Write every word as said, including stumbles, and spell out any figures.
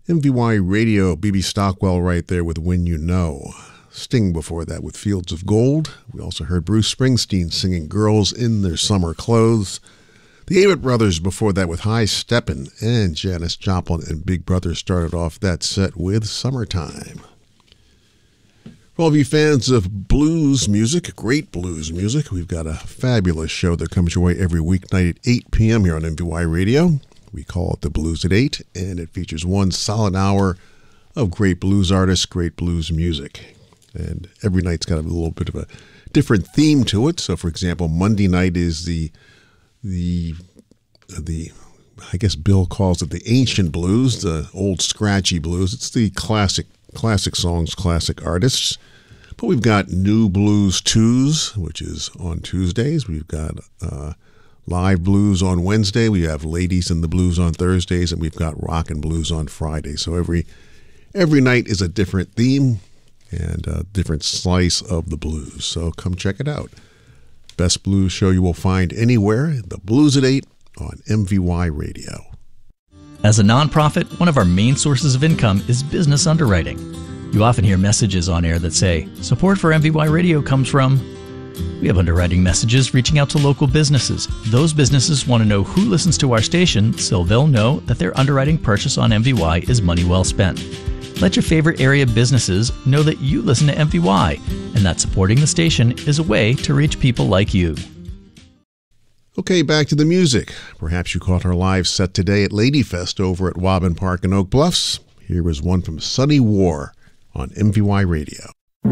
M V Y Radio, B B Stockwell right there with When You Know. Sting before that with Fields of Gold. We also heard Bruce Springsteen singing Girls in Their Summer Clothes. The Avett Brothers before that with High Steppin', and Janis Joplin and Big Brother started off that set with Summertime. For all of you fans of blues music, great blues music, we've got a fabulous show that comes your way every weeknight at eight p.m. here on M V Y Radio. We call it The Blues at eight, and it features one solid hour of great blues artists, great blues music. And every night's got a little bit of a different theme to it. So, for example, Monday night is the, the, the I guess Bill calls it the ancient blues, the old scratchy blues. It's the classic, classic songs, classic artists. But we've got New Blues Twos, which is on Tuesdays. We've got uh, Live Blues on Wednesday. We have Ladies in the Blues on Thursdays, and we've got Rock and Blues on Friday. So every every night is a different theme and a different slice of the blues. So come check it out. Best blues show you will find anywhere. The Blues at eight on M V Y Radio. As a nonprofit, one of our main sources of income is business underwriting. You often hear messages on air that say, support for M V Y Radio comes from... We have underwriting messages reaching out to local businesses. Those businesses want to know who listens to our station so they'll know that their underwriting purchase on M V Y is money well spent. Let your favorite area businesses know that you listen to M V Y and that supporting the station is a way to reach people like you. Okay, back to the music. Perhaps you caught our live set today at Ladyfest over at Wobbin Park in Oak Bluffs. Here is one from Sunny War on M V Y Radio.